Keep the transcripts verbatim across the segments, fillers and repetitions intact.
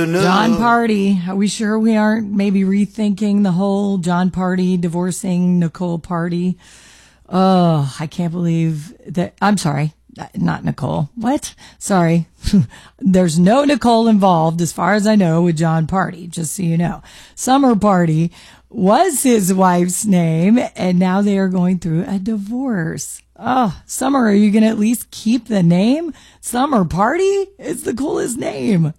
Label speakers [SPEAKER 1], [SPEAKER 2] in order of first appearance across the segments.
[SPEAKER 1] John Party. Are we sure we aren't maybe rethinking the whole John Party divorcing Nicole Party? Oh, I can't believe that. I'm sorry. Not Nicole. What? Sorry. There's no Nicole involved as far as I know with John Party, just so you know. Summer Party was his wife's name, and now they are going through a divorce. Oh, Summer, are you going to at least keep the name? Summer Party? It's the coolest name.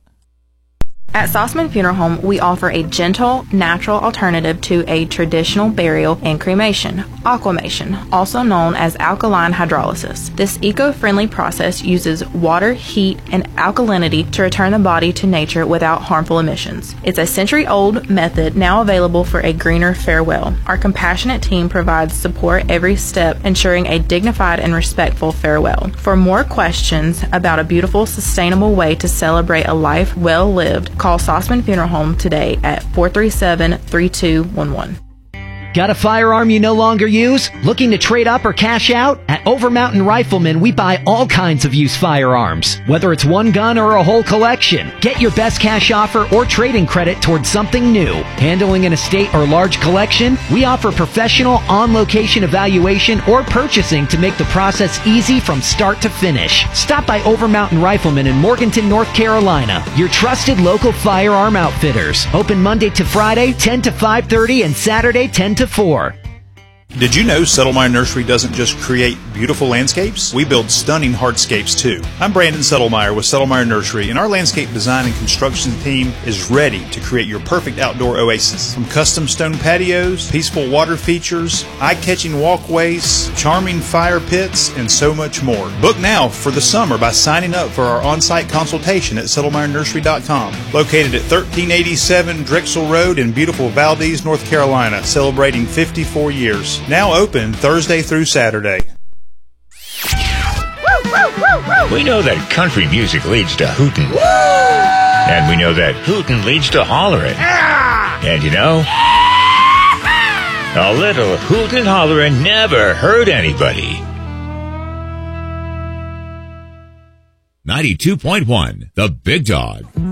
[SPEAKER 2] At Sossman Funeral Home, we offer a gentle, natural alternative to a traditional burial and cremation, aquamation, also known as alkaline hydrolysis. This eco-friendly process uses water, heat, and alkalinity to return the body to nature without harmful emissions. It's a century-old method now available for a greener farewell. Our compassionate team provides support every step, ensuring a dignified and respectful farewell. For more questions about a beautiful, sustainable way to celebrate a life well lived, call Sossman Funeral Home today at four three seven, three two one one.
[SPEAKER 3] Got a firearm you no longer use? Looking to trade up or cash out? At Overmountain Rifleman, we buy all kinds of used firearms, whether it's one gun or a whole collection. Get your best cash offer or trading credit towards something new. Handling an estate or large collection? We offer professional on-location evaluation or purchasing to make the process easy from start to finish. Stop by Overmountain Rifleman in Morganton, North Carolina, your trusted local firearm outfitters. Open Monday to Friday, ten to five thirty, and Saturday, ten to four.
[SPEAKER 4] Did you know Settlemyre Nursery doesn't just create beautiful landscapes? We build stunning hardscapes too. I'm Brandon Settlemyre with Settlemyre Nursery, and our landscape design and construction team is ready to create your perfect outdoor oasis. From custom stone patios, peaceful water features, eye-catching walkways, charming fire pits, and so much more. Book now for the summer by signing up for our on-site consultation at settlemyre nursery dot com. Located at thirteen eighty-seven Drexel Road in beautiful Valdez, North Carolina, celebrating fifty-four years. Now open Thursday through Saturday.
[SPEAKER 5] We know that country music leads to hootin'. And we know that hootin' leads to hollerin'. And you know, a little hootin' hollerin' never hurt anybody.
[SPEAKER 6] ninety-two point one, The Big Dog.